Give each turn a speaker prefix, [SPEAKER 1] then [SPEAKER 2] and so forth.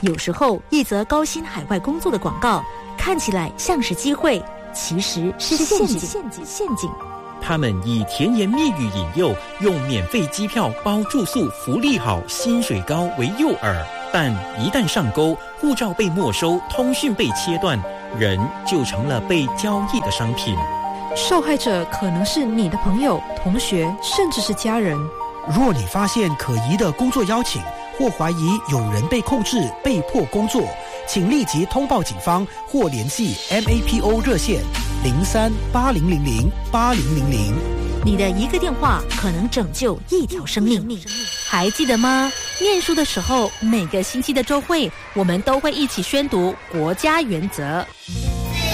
[SPEAKER 1] 有时候，一则高薪海外工作的广告看起来像是机会，其实是陷阱。
[SPEAKER 2] 他们以甜言蜜语引诱，用免费机票、包住宿、福利好、薪水高为诱饵，但一旦上钩，护照被没收，通讯被切断，人就成了被交易的商品。
[SPEAKER 3] 受害者可能是你的朋友、同学，甚至是家人。
[SPEAKER 4] 若你发现可疑的工作邀请，或怀疑有人被控制、被迫工作，请立即通报警方或联系 MAPO 热线03-8000-8000。
[SPEAKER 1] 你的一个电话可能拯救一条生命。还记得吗？念书的时候，每个星期的周会，我们都会一起宣读国家原则。